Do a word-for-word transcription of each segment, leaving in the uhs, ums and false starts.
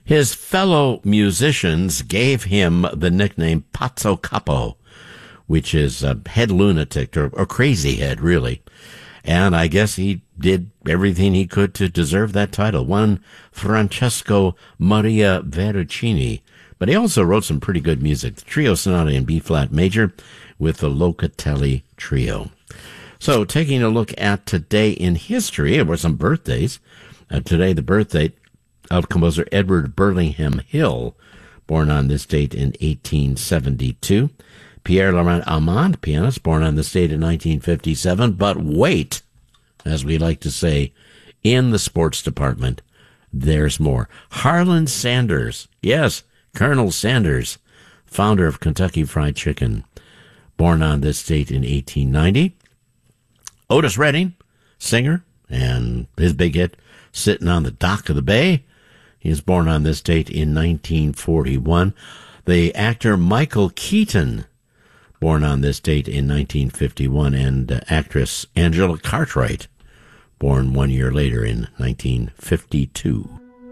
His fellow musicians gave him the nickname Pazzo Capo, which is a head lunatic, or, or crazy head, really. And I guess he did everything he could to deserve that title. One Francesco Maria Veracini. But he also wrote some pretty good music. The Trio Sonata in B-flat major with the Locatelli Trio. So taking a look at today in history, there were some birthdays. Uh, today, the birthday of composer Edward Burlingham Hill, born on this date in eighteen seventy-two. Pierre Laurent Amand, pianist, born on this date in nineteen fifty-seven. But wait, as we like to say in the sports department, there's more. Harlan Sanders, yes, Colonel Sanders, founder of Kentucky Fried Chicken, born on this date in eighteen ninety. Otis Redding, singer, and his big hit, Sitting on the Dock of the Bay. He was born on this date in nineteen forty-one. The actor Michael Keaton, born on this date in nineteen fifty-one, and uh, actress Angela Cartwright, born one year later in nineteen fifty-two.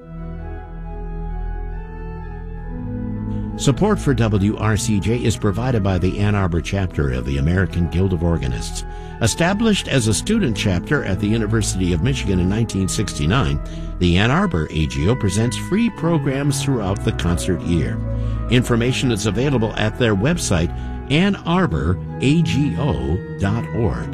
Support for W R C J is provided by the Ann Arbor chapter of the American Guild of Organists. Established as a student chapter at the University of Michigan in nineteen sixty-nine, the Ann Arbor A G O presents free programs throughout the concert year. Information is available at their website, ann arbor a g o dot org.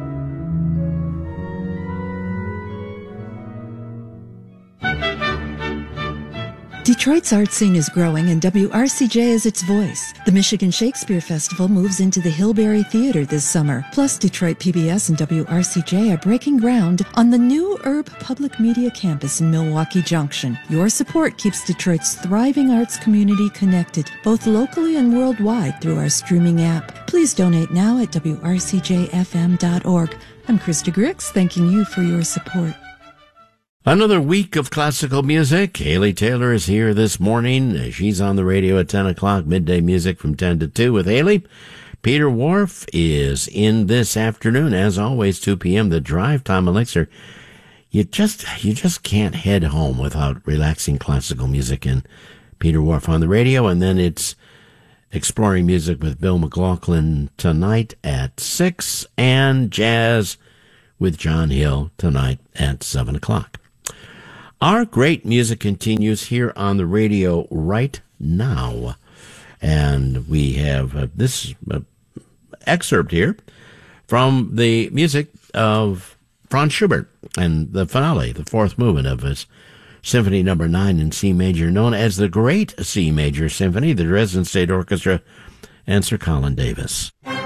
Detroit's art scene is growing, and W R C J is its voice. The Michigan Shakespeare Festival moves into the Hillberry Theater this summer. Plus, Detroit P B S and W R C J are breaking ground on the new Herb Public Media campus in Milwaukee Junction. Your support keeps Detroit's thriving arts community connected, both locally and worldwide, through our streaming app. Please donate now at w r c j f m dot org. I'm Krista Grix, thanking you for your support. Another week of classical music. Haley Taylor is here this morning. She's on the radio at ten o'clock, midday music from ten to two with Haley. Peter Wharf is in this afternoon, as always, two p.m., the Drive Time Elixir. You just, you just can't head home without relaxing classical music and Peter Wharf on the radio. And then it's Exploring Music with Bill McLaughlin tonight at six, and Jazz with John Hill tonight at seven o'clock. Our great music continues here on the radio right now. And we have uh, this uh, excerpt here from the music of Franz Schubert and the finale, the fourth movement of his Symphony Number nine in C major, known as the Great C Major Symphony, the Dresden State Orchestra, and Sir Colin Davis.